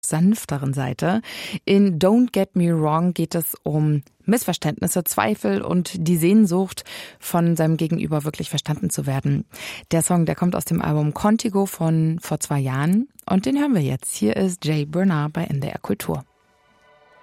sanfteren Seite. In Don't Get Me Wrong geht es um Missverständnisse, Zweifel und die Sehnsucht, von seinem Gegenüber wirklich verstanden zu werden. Der Song, der kommt aus dem Album Contigo von vor 2 Jahren und den hören wir jetzt. Hier ist Jay Bernard bei NDR Kultur.